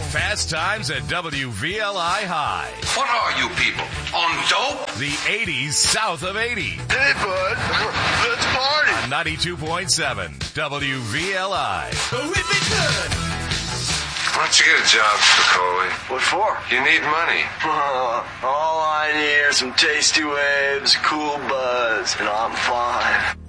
Fast Times at WVLI High. What are you people, on dope? The 80s south of 80. Hey, bud, let's party. 92.7 WVLI. We'd be good. Why don't you get a job, Spicoli? What for? You need money. All I need are some tasty waves, cool buzz, and I'm fine.